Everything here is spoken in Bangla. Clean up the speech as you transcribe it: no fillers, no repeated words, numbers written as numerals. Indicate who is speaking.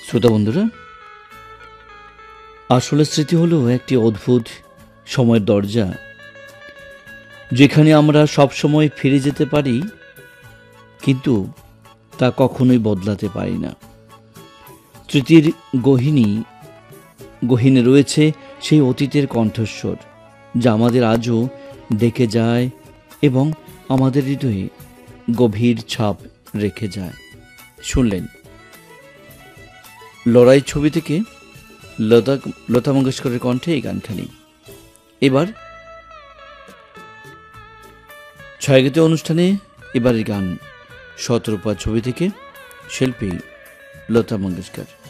Speaker 1: শ্রোতা বন্ধুরা, আসলে স্মৃতি হলো একটি অদ্ভুত সময়ের দরজা, যেখানে আমরা সব সময় ফিরে যেতে পারি, কিন্তু তা কখনোই বদলাতে পারি না। স্মৃতির গহীনে রয়েছে সেই অতীতের কণ্ঠস্বর, যা আমাদের আজও ডেকে যায় এবং আমাদের হৃদয়ে গভীর ছাপ রেখে যায়। শুনলেন লড়াই ছবি থেকে লতা মঙ্গেশকরের কণ্ঠে এই গানখানি। এবার ছায়াগীত অনুষ্ঠানে এবারের গান শতরূপা ছবি থেকে, শিল্পী লতা মঙ্গেশকর।